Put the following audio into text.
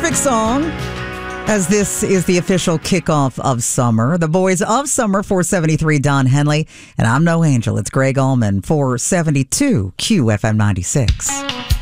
perfect song, as this is the official kickoff of summer. The boys of summer, 473, Don Henley. And I'm no angel. It's Greg Allman, 472 QFM 96.